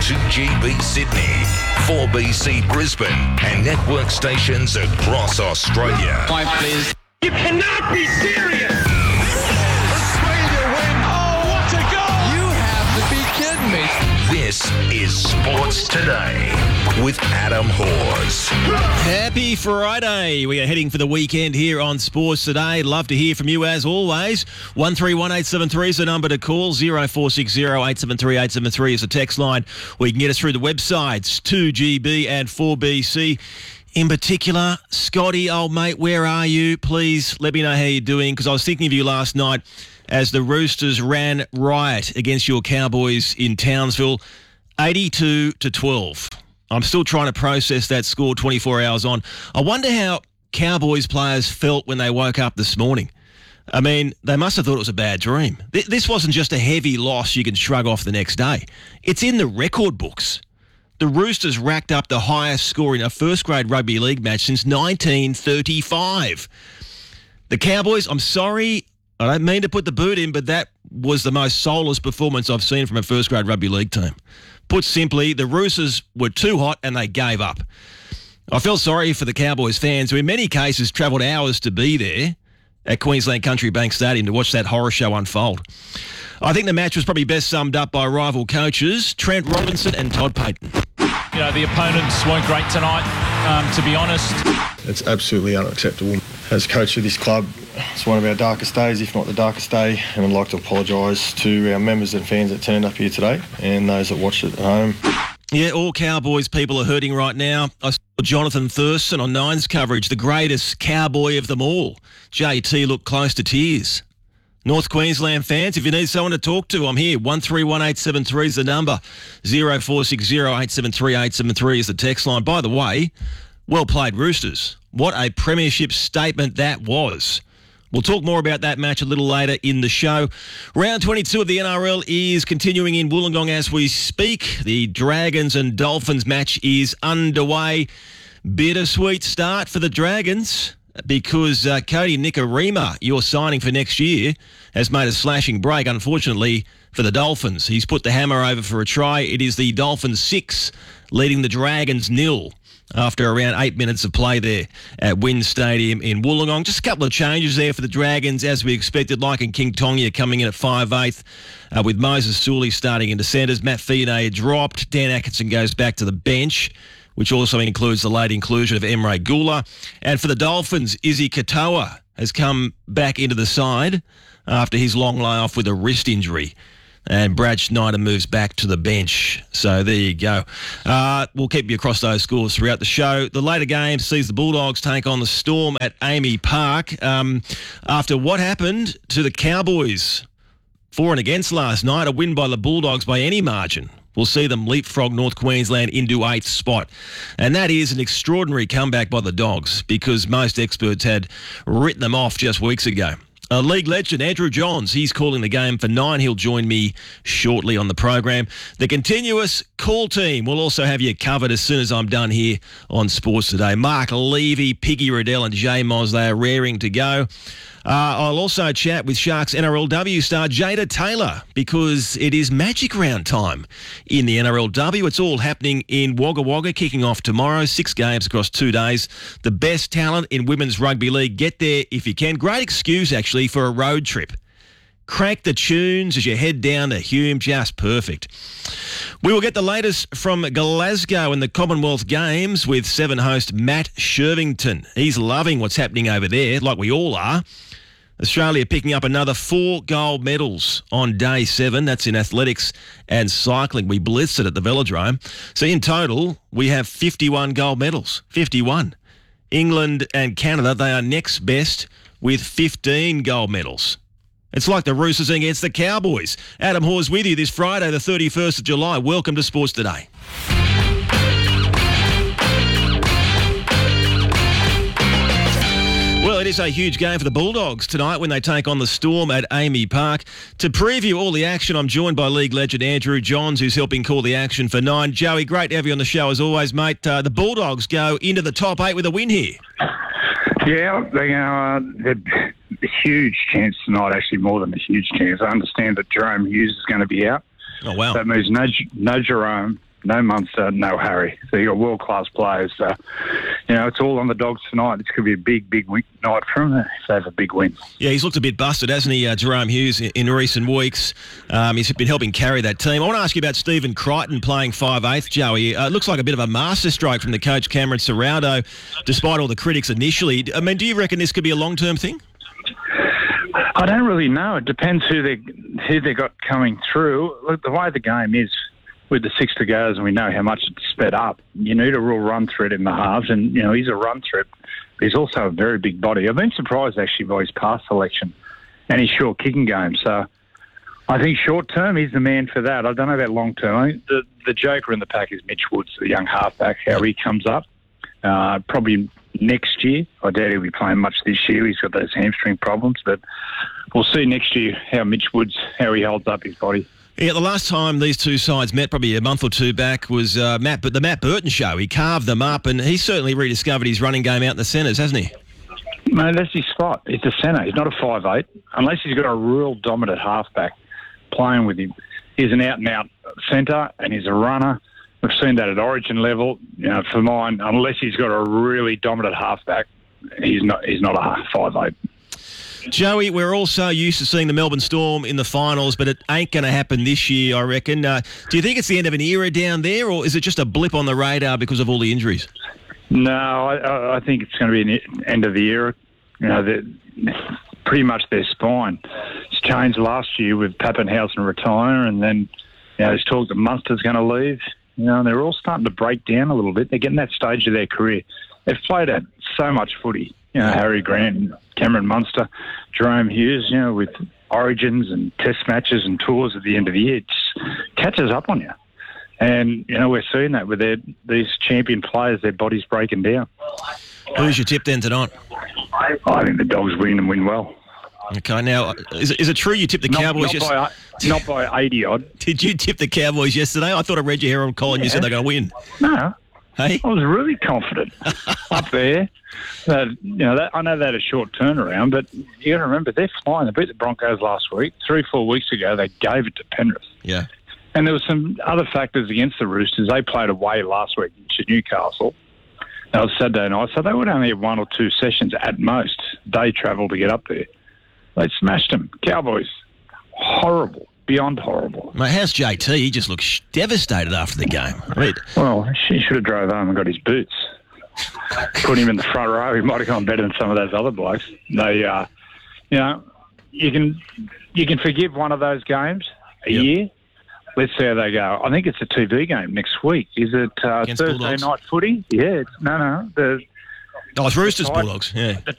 2GB Sydney, 4BC Brisbane, and network stations across Australia. Five, please. You cannot be serious! Australia win! Oh, what a goal! You have to be kidding me. This is Sports Today with Adam Hawes. Happy Friday. We are heading for the weekend here on Sports Today. Love to hear from you as always. 131873 is the number to call. 0460 873 873 is the text line. We can get us through the websites 2GB and 4BC. In particular, Scotty, old mate, where are you? Please let me know how you're doing, because I was thinking of you last night as the Roosters ran riot against your Cowboys in Townsville, 82-12. I'm still trying to process that score 24 hours on. I wonder how Cowboys players felt when they woke up this morning. I mean, they must have thought it was a bad dream. This wasn't just a heavy loss you can shrug off the next day. It's in the record books. The Roosters racked up the highest score in a first-grade rugby league match since 1935. The Cowboys, I'm sorry, I don't mean to put the boot in, but that was the most soulless performance I've seen from a first-grade rugby league team. Put simply, the Roosters were too hot and they gave up. I felt sorry for the Cowboys fans who in many cases travelled hours to be there at Queensland Country Bank Stadium to watch that horror show unfold. I think the match was probably best summed up by rival coaches Trent Robinson and Todd Payten. You know, the opponents weren't great tonight, to be honest. It's absolutely unacceptable. As coach of this club, it's one of our darkest days, if not the darkest day, and I'd like to apologise to our members and fans that turned up here today and those that watched it at home. Yeah, all Cowboys people are hurting right now. I saw Jonathan Thurston on Nine's coverage, the greatest cowboy of them all. JT looked close to tears. North Queensland fans, if you need someone to talk to, I'm here. 131873 is the number. 0460 873 873 is the text line. By the way, well played, Roosters. What a premiership statement that was. We'll talk more about that match a little later in the show. Round 22 of the NRL is continuing in Wollongong as we speak. The Dragons and Dolphins match is underway. Bittersweet start for the Dragons, because Cody Nikorima, your signing for next year, has made a slashing break, unfortunately, for the Dolphins. He's put the hammer over for a try. It is the Dolphins 6, leading the Dragons 0 after around 8 minutes of play there at WIN Stadium in Wollongong. Just a couple of changes there for the Dragons, as we expected, like in King Tonga coming in at 5'8", with Moses Sully starting into centres. Matt Feeney dropped. Dan Atkinson goes back to the bench, which also includes the late inclusion of Emre Gula. And for the Dolphins, Izzy Katoa has come back into the side after his long layoff with a wrist injury. And Brad Schneider moves back to the bench. So there you go. We'll keep you across those scores throughout the show. The later game sees the Bulldogs take on the Storm at Amy Park. After what happened to the Cowboys for and against last night, a win by the Bulldogs by any margin will see them leapfrog North Queensland into 8th spot. And that is an extraordinary comeback by the Dogs, because most experts had written them off just weeks ago. League legend Andrew Johns, he's calling the game for 9. He'll join me shortly on the program. The continuous call team will also have you covered as soon as I'm done here on Sports Today. Mark Levy, Piggy Riddell and Jay Moz, they are raring to go. I'll also chat with Sharks NRLW star Jada Taylor, because it is Magic Round time in the NRLW. It's all happening in Wagga Wagga, kicking off tomorrow. 6 games across 2 days. The best talent in women's rugby league. Get there if you can. Great excuse, actually, for a road trip. Crank the tunes as you head down to Hume. Just perfect. We will get the latest from Glasgow and the Commonwealth Games with Seven host Matt Shervington. He's loving what's happening over there, like we all are. Australia picking up another 4 gold medals on day 7. That's in athletics and cycling. We blitzed it at the Velodrome. So in total, we have 51 gold medals. 51. England and Canada, they are next best with 15 gold medals. It's like the Roosters against the Cowboys. Adam Hawes with you this Friday, the 31st of July. Welcome to Sports Today. Well, it is a huge game for the Bulldogs tonight when they take on the Storm at Amy Park. To preview all the action, I'm joined by league legend Andrew Johns, who's helping call the action for 9. Joey, great to have you on the show as always, mate. The Bulldogs go into the top 8 with a win here. Yeah, they're a huge chance tonight, actually more than a huge chance. I understand that Jerome Hughes is going to be out. Oh, wow. That means no Jerome, no Munster, no Harry. So you got world-class players. So, it's all on the Dogs tonight. This could be a big, big night for them if they have a big win. Yeah, he's looked a bit busted, hasn't he, Jerome Hughes, in recent weeks. He's been helping carry that team. I want to ask you about Stephen Crichton playing 5'8", Joey. It looks like a bit of a masterstroke from the coach, Cameron Serrano, despite all the critics initially. I mean, do you reckon this could be a long-term thing? I don't really know. It depends who they got coming through. Look, the way the game is with the 6 to goes, and we know how much it's sped up, you need a real run threat in the halves, and he's a run threat. But he's also a very big body. I've been surprised actually by his pass selection and his short kicking game. So I think short term he's the man for that. I don't know about long term. I think the joker in the pack is Mitch Woods, the young halfback. How he comes up, probably next year. I doubt he'll be playing much this year. He's got those hamstring problems, but we'll see next year how Mitch Woods, how he holds up his body. Yeah, the last time these two sides met, probably a month or two back, was the Matt Burton show. He carved them up, and he's certainly rediscovered his running game out in the centres, hasn't he? No, that's his spot. He's a centre. He's not a 5'8", unless he's got a real dominant halfback playing with him. He's an out-and-out centre, and he's a runner. We've seen that at Origin level. For mine, unless he's got a really dominant halfback, he's not a 5'8". Joey, we're all so used to seeing the Melbourne Storm in the finals, but it ain't going to happen this year, I reckon. Do you think it's the end of an era down there, or is it just a blip on the radar because of all the injuries? No, I think it's going to be an end of the era. Pretty much their spine. It's changed last year with Pappenhausen retire, and then there's talk that Munster's going to leave. They're all starting to break down a little bit. They're getting that stage of their career. They've played at so much footy. Harry Grant, Cameron Munster, Jerome Hughes, with Origins and Test matches and tours at the end of the year. It just catches up on you. And, we're seeing that with these champion players, their bodies breaking down. Who's your tip then tonight? I think the Dogs win and win well. Okay, now, is it true you tipped the Cowboys yesterday? Not by 80-odd. Did you tip the Cowboys yesterday? I thought I read your Herald column. You said they're going to win. No. Hey? I was really confident up there. I know they had a short turnaround, but you got to remember, they're flying. They beat the Broncos last week. 3-4 weeks ago, they gave it to Penrith. Yeah. And there were some other factors against the Roosters. They played away last week to Newcastle. That was Saturday night, so they would only have 1 or 2 sessions at most. They travelled to get up there. They smashed them. Cowboys, horrible. Beyond horrible. Mate, how's JT? He just looks devastated after the game. Well, he should have drove home and got his boots. Put him in the front row. He might have gone better than some of those other blokes. They, you can forgive one of those games a year. Let's see how they go. I think it's a TV game next week. Is it Thursday Bulldogs? night footy? Yeah. No. It's Roosters Bulldogs. Yeah. The